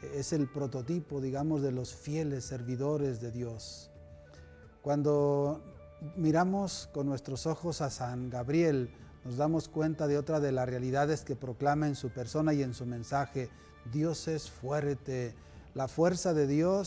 es el prototipo, digamos, de los fieles servidores de Dios. Cuando miramos con nuestros ojos a San Gabriel, nos damos cuenta de otra de las realidades que proclama en su persona y en su mensaje. Dios es fuerte. La fuerza de Dios